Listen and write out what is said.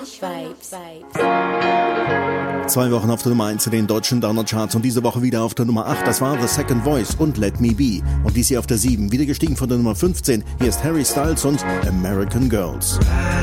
2 Wochen auf der Nummer 1 in den deutschen Downer-Charts und diese Woche wieder auf der Nummer 8. Das war The Second Voice und Let Me Be. Und dies hier auf der 7, wieder gestiegen von der Nummer 15. Hier ist Harry Styles und American Girls.